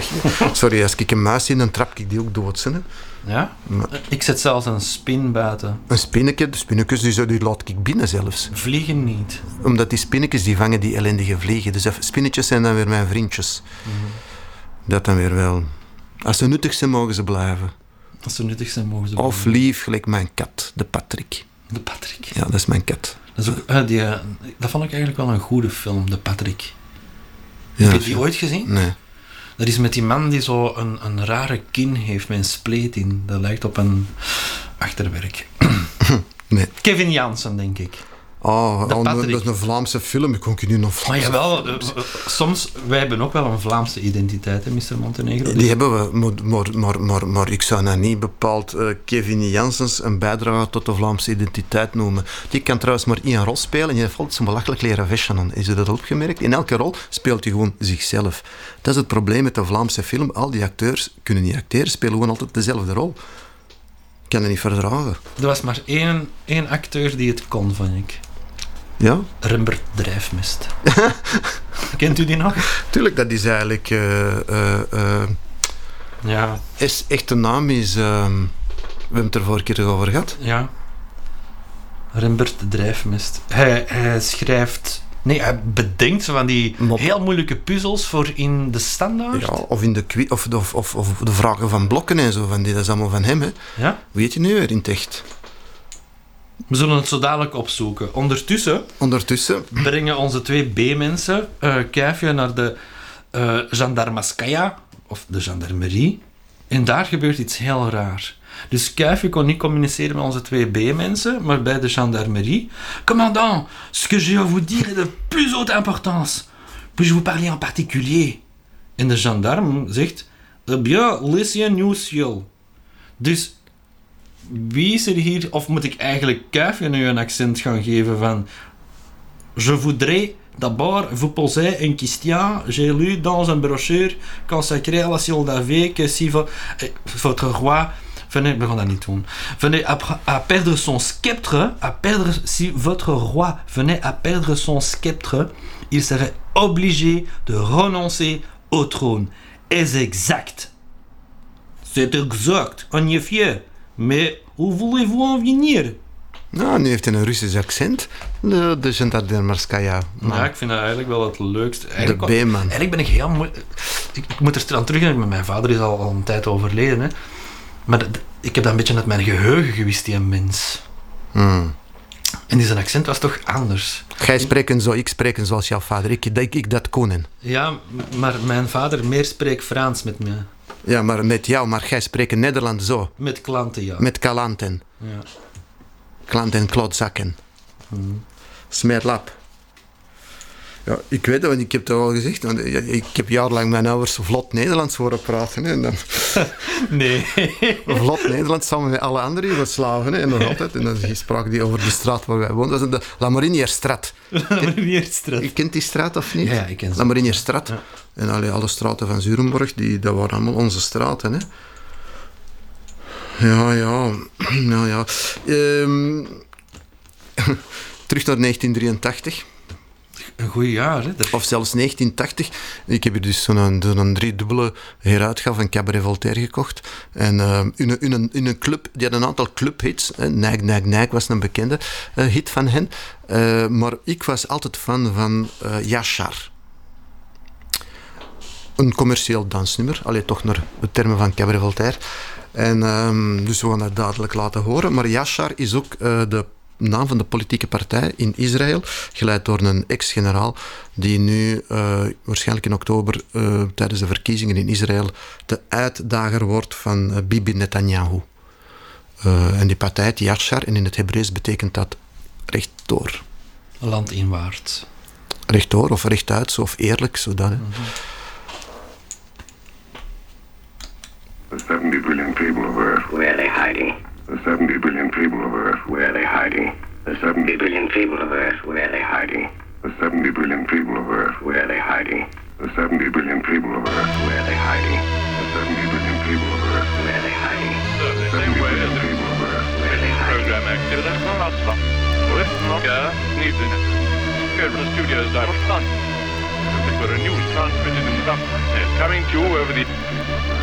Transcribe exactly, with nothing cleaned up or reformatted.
Sorry, als ik een muis zie, dan trap ik die ook dood. Hè. Ja? Maar, ik zet zelfs een spin buiten. Een spinnetje, de spinnetjes die, die laat ik binnen zelfs. Vliegen niet. Omdat die spinnetjes die vangen die ellendige vliegen. Dus spinnetjes zijn dan weer mijn vriendjes. Mm-hmm. Dat dan weer wel. Als ze nuttig zijn, mogen ze blijven. Als ze nuttig zijn, mogen ze blijven. Of lief, gelijk mijn kat, de Patrick. De Patrick. Ja, dat is mijn kat. Dat, is ook, uh, die, uh, dat vond ik eigenlijk wel een goede film, de Patrick. Ja, heb je die ooit gezien? Nee. Dat is met die man die zo een, een rare kin heeft met een spleet in. Dat lijkt op een achterwerk. Nee. Kevin Jansen, denk ik. Oh, oh dat is een Vlaamse film. Ik kon je nu nog Vlaamse Maar jawel, uh, uh, soms, wij hebben ook wel een Vlaamse identiteit, hè, mister Montenegro. Die hebben we, maar, maar, maar, maar, maar ik zou nou niet bepaald uh, Kevin Janssens een bijdrage tot de Vlaamse identiteit noemen. Die kan trouwens maar één rol spelen en je heeft altijd zo'n belachelijk leren vestje aan. Is je dat opgemerkt? In elke rol speelt hij gewoon zichzelf. Dat is het probleem met de Vlaamse film. Al die acteurs kunnen niet acteren, spelen gewoon altijd dezelfde rol. Ik kan het niet verdragen. Er was maar één, één acteur die het kon, vond ik. Ja? Rembert Drijfmest. Kent u die nog? Tuurlijk, dat is eigenlijk... Uh, uh, uh, ja. Is echte naam is... Uh, we hebben het er vorige keer over gehad. Ja. Rembert Drijfmest. Hij, hij schrijft... Nee, hij bedenkt van die Mop. heel moeilijke puzzels voor in de Standaard. Ja, of in de qui- of, de, of, of, of de vragen van blokken en zo. Van die, dat is allemaal van hem, hè. Ja? Weet je nu weer in het echt? We zullen het zo dadelijk opzoeken. Ondertussen, Ondertussen brengen onze twee B-mensen uh, Kuifje naar de uh, Gendarmaskaya, of de gendarmerie. En daar gebeurt iets heel raar. Dus Kuifje kon niet communiceren met onze twee B-mensen, maar bij de gendarmerie. Commandant, ce que je vais vous dire est de plus haute importance. Puis-je vous parler en particulier? En de gendarme zegt, eh bien, laissez nous ciel. Dus wie is er hier, of moet ik eigenlijk Kuifje nu een accent gaan geven van je voudrais d'abord vous poser une question. J'ai lu dans une brochure consacrée à la Soldavie que si vo- votre roi venait, we gaan dat niet doen, venait à, à perdre son sceptre, à perdre, si votre roi venait à perdre son sceptre, il serait obligé de renoncer au trône. Est exact. C'est exact, en effet. Mais où voulez-vous en venir? Nou, nu heeft hij een Russisch accent. De, de Gendarmerie. Ja, ik vind dat eigenlijk wel het leukste. Eigenlijk, de B-man. Eigenlijk ben ik heel moe... Ik, ik moet er aan terugdenken, mijn vader is al, al een tijd overleden. Hè. Maar dat, ik heb dat een beetje uit mijn geheugen gewist, die mens. Hmm. En die zijn accent was toch anders. Gij spreken zo, ik spreken zoals jouw vader. Ik, ik, ik dat konen. Ja, maar mijn vader meer spreekt Frans met me. Ja, maar met jou, maar gij spreekt Nederlands zo. Met klanten, ja. Met kalanten. Ja. Klanten en klootzakken. Hmm. Smeerlap. Ja, ik weet het, want ik heb het al gezegd. Want ik heb jarenlang mijn ouders vlot Nederlands horen praten. Hè, en dan nee. vlot Nederlands samen met alle andere Joegoslaven. En nog altijd. En dan spraken die over de straat waar wij woonden. Dat was de La Marinierstraat. La Marinierstraat. Je kent die straat of niet? Ja, ja ik ken ze. La Marinierstraat. Ja. En alle, alle straten van Zurenborg, die, dat waren allemaal onze straten. Hè. Ja, ja. ja, ja. Um, terug naar negentien drieëntachtig. Een goed jaar, hè? Of zelfs negentien tachtig. Ik heb hier dus zo'n, zo'n driedubbele heruitgave van Cabaret Voltaire gekocht. En uh, in, een, in, een, in een club, die had een aantal clubhits. Uh, Nijk, Nijk, Nijk was een bekende uh, hit van hen. Uh, maar ik was altijd fan van uh, Yashar. Een commercieel dansnummer. Allee, toch naar de termen van Cabaret Voltaire. En um, dus we gaan dat dadelijk laten horen. Maar Yashar is ook uh, de naam van de politieke partij in Israël, geleid door een ex-generaal die nu uh, waarschijnlijk in oktober uh, tijdens de verkiezingen in Israël de uitdager wordt van uh, Bibi Netanyahu. Uh, en die partij heet Yashar en in het Hebreeuws betekent dat rechtdoor. Landinwaarts. Rechtdoor of rechtuit, of eerlijk, zodat. Mm-hmm. The seventy billion people of Earth. Where are they hiding? The seventy billion people of Earth. Where are they hiding? The seventy billion people of Earth. Where are they hiding? The seventy billion people of Earth. Where are they hiding? The seventy billion people of Earth. Where are they hiding? The seventy billion people of Earth. Where are they hiding? The seventy billion people of Earth. Where are they hiding? Program active. That's not our stuff. Well, it's not. Yeah, needs in it. Good for the studios, I'm fun. particular news transmitted in Dublin is coming to you over the